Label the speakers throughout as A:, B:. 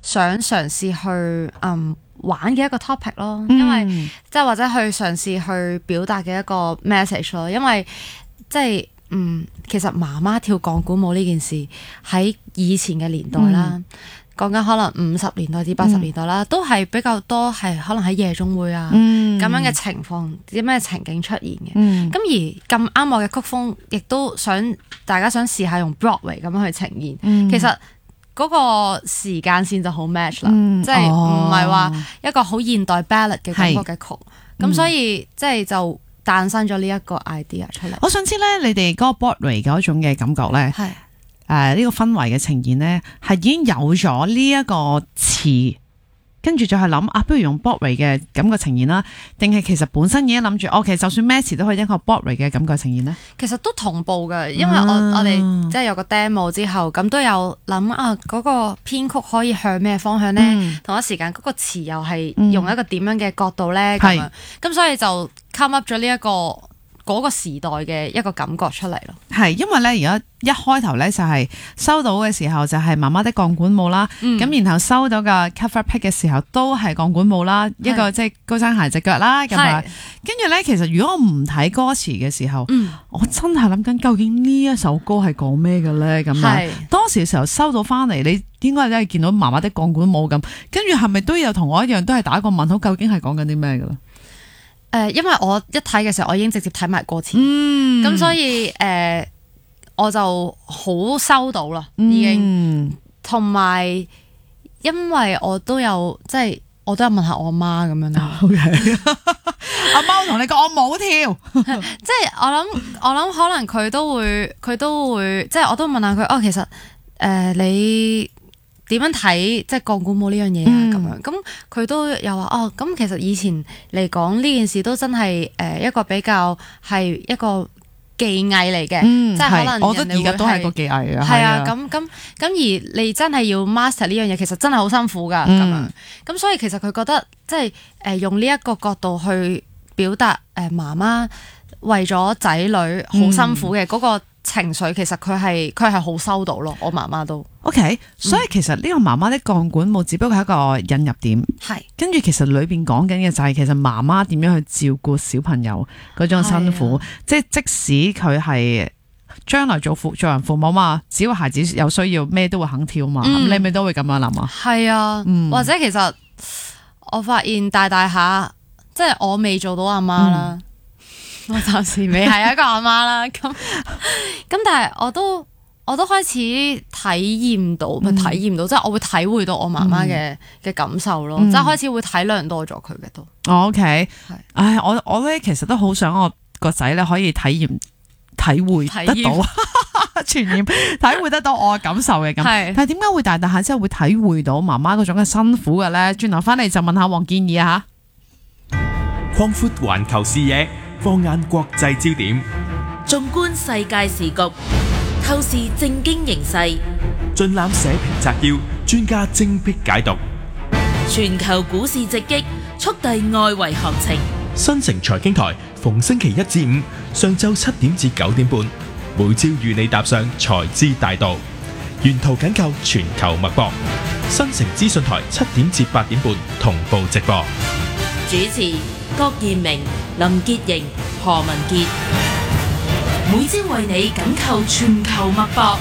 A: 想嘗試去玩嘅一個 topic 咯，因為即係或者去嘗試去表達嘅一個 message 咯，因為即係其實媽媽跳鋼管舞呢件事喺以前嘅年代啦。講緊可能50年代至80年代啦，都係比較多係可能喺夜總會啊咁樣嘅情況，啲咩情景出現嘅。咁而咁啱我嘅曲風，亦都大家想試下用 Broadway 咁樣去呈現。其實嗰個時間線就好 match 啦，即係唔係話一個好現代 ballad 嘅感覺嘅曲。咁所以即係就誕生咗呢一個 idea 出嚟。
B: 我想知咧，你哋嗰個 Broadway 嗰種嘅感覺咧，呢個氛圍嘅呈現咧，係已經有咗呢一個詞，跟住就係諗不如用 Broadway 嘅感覺呈現啦，定係其實本身已經諗住其實就算咩詞都可以一個 Broadway 嘅感覺呈現咧？其實
A: 都同步嘅，因為我哋即係有個 demo 之後，咁都有諗嗰個編曲可以向咩方向咧？同一時間嗰個詞又係用一個點樣嘅角度咧？咁樣，咁所以就 come up 咗呢一個嗰個時代嘅一個感覺出嚟咯。係因為咧，而家一開頭咧就係收到嘅時候就係媽媽的鋼管舞啦，咁然後收到嘅 cover pick 嘅時候都係鋼管舞啦，一個即係高踭鞋隻腳啦咁樣。跟住咧，其實如果我唔睇歌詞嘅時候，我真係諗緊究竟呢一首歌係講咩嘅咧咁樣。當時嘅時候收到翻嚟，你應該真係見到媽媽的鋼管舞咁，跟住係咪都有同我一樣都係打個問號，究竟係講緊啲咩嘅咧？因為我一睇嘅時候，我已經直接睇埋歌詞，咁所以我就好收到啦，已經。同埋因為我都有我都有問下我媽咁樣啦。阿媽同你講我冇跳，即係我諗可能佢都會，即係我都問下佢其實你點樣睇即係鋼管舞呢樣嘢啊？咁樣咁佢都有話咁其實以前嚟講呢件事都真係一個比較係一個技藝嚟嘅，即係可能我覺得而家都係個技藝啊。係啊，咁而你真係要 master 呢樣嘢，其實真係好辛苦噶。咁樣咁所以其實佢覺得即係用呢一個角度去表達媽媽為咗仔女好辛苦嘅嗰個情緒，其實佢係好收到咯。我媽媽都 OK， 所以其實呢個媽媽的鋼管舞只不過係一個引入點，跟住其實裏邊講緊嘅就係其實媽媽點樣去照顧小朋友嗰種辛苦，即使佢係將來做人父母嘛，只要孩子有需要咩都會肯跳嘛，你咪都會咁樣諗啊？係啊，或者其實我發現大下，即係我未做到阿媽啦。我暫時未係一個阿媽啦，咁但係我都開始體驗到，即係我會體會到我媽媽嘅感受咯，即係開始會體諒多咗佢嘅都。OK， 係，我咧其實都好想我個仔咧可以體會得到傳染，體會得到我嘅感受嘅咁。但係點解會大下之後會體會到媽媽嗰種嘅辛苦嘅咧？轉頭翻嚟就問下黃建議啊吓。
C: 擴闊環球視野，放眼國際焦點，
D: 縱觀世界時局，透視政經形勢，
C: 盡覽社評摘要，專家精闢解讀，
D: 全球股市直擊，速遞外圍行情。
C: 新城財經台逢星期1至5上晝7點至9點半，每朝與你踏上財資大道，沿途緊扣全球脈搏。新城資訊台7點至8點半同步直播。
D: 主持郭建明、林潔瑩、何文傑，每朝為你緊扣全球脈搏。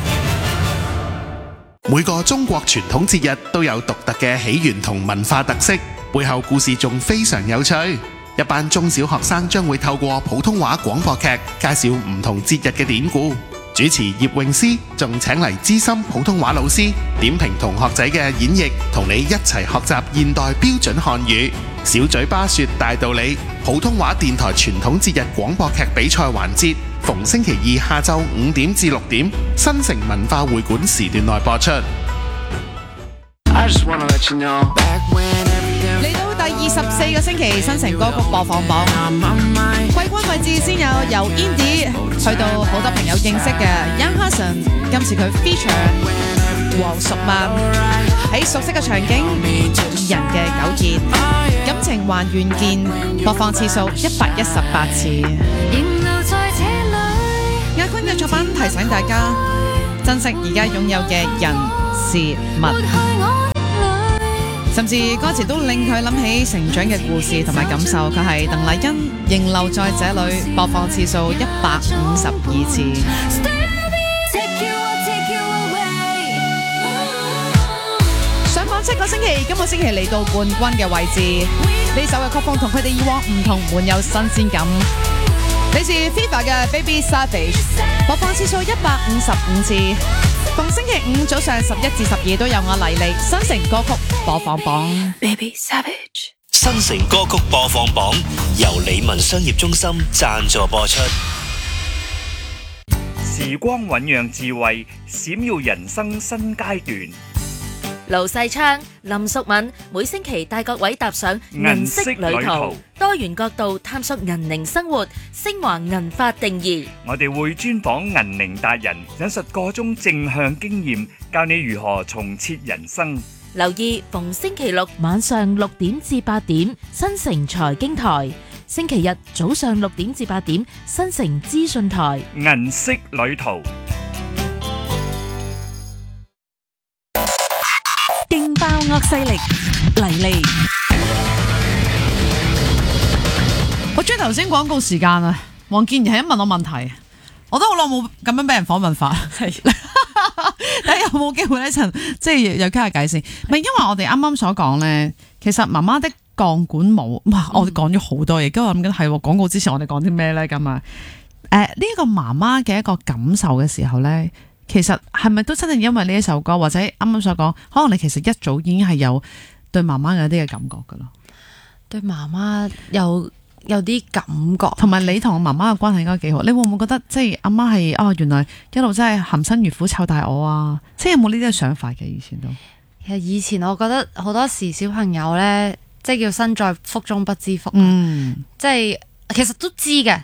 E: 每個中國傳統節日都有獨特嘅起源同文化特色，背後故事仲非常有趣。一班中小學生將會透過普通話廣播劇介紹唔同節日嘅典故。主持葉詠詩仲請嚟資深普通話老師點評同學仔嘅演繹，同你一齊學習現代標準漢語。小嘴巴說大道理，普通話電台傳統節日廣播劇比賽環節，逢星期二下晝5點至6點，新城文化會館時段內播出。
B: 嚟到第24個星期新城歌曲播放榜，季軍位置先有由 Indie 去到好多朋友認識嘅 Young Hudson， 今次佢 feature 黃淑蔓，喺熟悉嘅場景，人嘅糾結，感情還原件，播放次數118次。亞軍嘅作品提醒大家珍惜而家擁有嘅人事物。 甚至歌詞都令佢諗起成長嘅故事同埋感受。佢係鄧麗欣，仍留在這裏，播放次數152次。上榜7個星期，今個星期嚟到冠軍嘅位置。呢首嘅曲風同佢哋以往唔同，滿有新鮮感。嚟自 FIFA 嘅 Baby Savage， 播放次數155次。逢星期五早上11至12都有我黎莉新城歌曲播放榜。
F: Baby Savage
G: 新城歌曲播放榜由李文商業中心贊助播出。
H: 時光醞釀智慧，閃耀人生新階段。
D: 盧世昌、林淑敏每星期帶各位踏上銀色旅途，多元角度探索銀齡生活，升華銀髮定義。
H: 我哋會專訪銀齡達人，引述個中正向經驗，教你如何重設人生。
D: 留意逢星期六晚上6點至8點，新城財經台；星期日早上6點至8點，新城資訊台。
H: 銀色旅途。
F: 勁爆惡勢力黎莉，
B: 我追頭先廣告時間啊！黃健怡係一問我問題，我都好耐冇咁樣俾人訪問法。係，睇有冇機會咧，即係又傾下偈先。唔係因為我哋啱啱所講咧，其實媽媽的鋼管舞，哇！我哋講咗好多嘢，跟住我諗緊係廣告之前我哋講啲咩咧咁啊？呢個媽媽嘅一個感受嘅時候咧。其實係咪都真係因為呢一首歌，或者啱啱所講，可能你其實一早已經係有對媽媽有啲嘅感覺噶咯？
A: 對媽媽有啲感覺，
B: 同埋你同媽媽嘅關係應該幾好。你會唔會覺得即係阿媽係原來一路真係含辛茹苦湊大我啊？即係有冇呢啲嘅想法嘅？以前都
A: 其實以前我覺得好多時小朋友咧，即係叫身在福中不知福，即係其實都知嘅，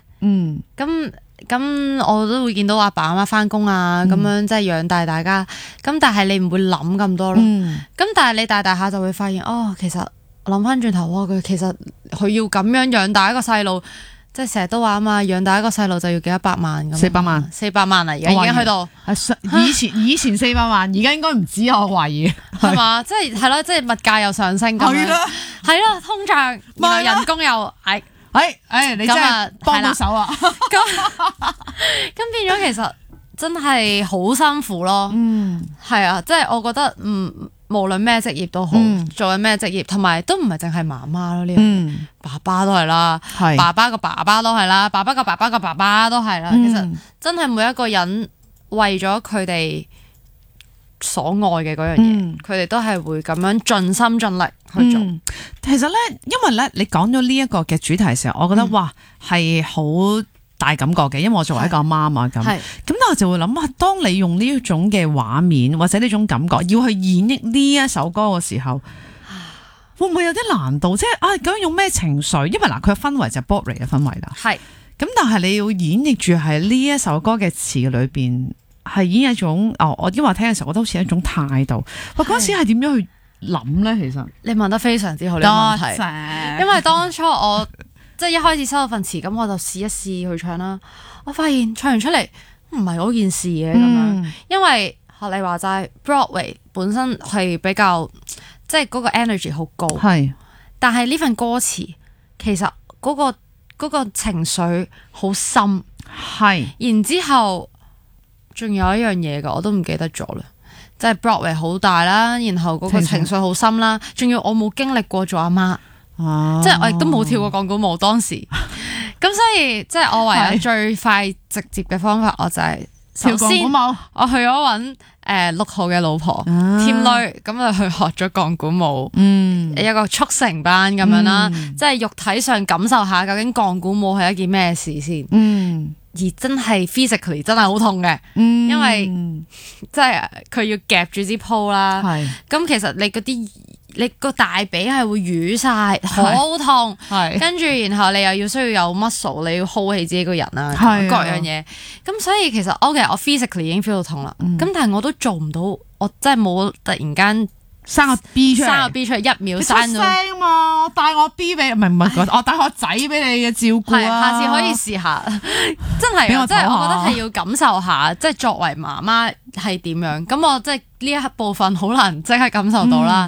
A: 咁我都會見到阿爸阿媽翻工啊，咁樣即係養大大家。咁但係你唔會諗咁多咯。咁但係你大大下就會發現，其實諗翻轉頭，佢其實佢要咁樣養大一個細路，即係成日都話啊嘛，養大一個細路就要幾多百萬咁。400萬啦，而家已經去到。
B: 以前400萬，而家應該唔止，我懷疑
A: 係嘛？即係咯，即係物價又上升咁樣。係咯，通脹，然後人工又
B: 你真係幫到手啊！
A: 咁變咗其實真係好辛苦咯。係啊，即係我覺得無論咩職業都好，做緊咩職業，同埋都唔係淨係媽媽咯，呢樣爸爸都係啦，爸爸個爸爸都係啦，爸爸個爸爸個爸爸都係啦。其實真係每一個人為咗佢哋所愛嘅嗰樣嘢，佢哋都係會咁樣盡心盡力去做。
B: 其實咧，因為咧，你講咗呢一個嘅主題嘅時候，我覺得哇係好大感覺嘅，因為我作為一個阿媽啊嘛咁。咁但我就會諗啊，當你用呢一種嘅畫面或者呢種感覺要去演繹呢一首歌嘅時候，會唔會有啲難度？即係究竟用咩情緒？因為嗱，佢嘅氛圍就係 Broadway 嘅氛圍啦。咁但係你要演繹住係呢一首歌嘅詞裏邊。係已經一種我因為我聽嘅時候，我覺得好似一種態度。嗰時係點樣去諗咧？其實
A: 你問得非常之好呢個問題，因為當初我即係一開始收到份詞，咁我就試一試去唱啦。我發現唱完出嚟唔係嗰件事嘅咁樣，因為學你話齋 Broadway 本身係比較即係嗰個 energy 好高，但係呢份歌詞其實嗰個情緒好深，然之後。仲有一樣嘢㗎，我都唔記得咗啦，即係 Broadway 好大啦，然後嗰個情緒好深啦，仲要我冇經歷過做阿媽，即係我亦都冇跳過鋼管舞當時，咁所以即係我唯有最快直接嘅方法，我就係首先我去咗揾6號嘅老婆添女，咁就去學咗鋼管舞，一個速成班咁樣啦，即係肉體上感受下究竟鋼管舞係一件咩事先。而真係 physically 真係好痛嘅，因為即係佢要夾住支鋪啦。咁其實你個大髀係會瘀晒，好痛。跟住然後你又要需要有 muscle，你要 hold 起自己個人啊，各樣嘢。咁所以其實我 physically 已經 feel 到痛啦。咁但係我都做唔到，我真係冇突然間。
B: 生個 B 出嚟
A: 1秒生咗。
B: 聲嘛，我帶我 B 俾，唔係我帶我仔俾你嘅照顧啊。
A: 下次可以試下，真係，即係我覺得係要感受下，即係作為媽媽係點樣。咁我即係呢一部分好難即刻感受到啦。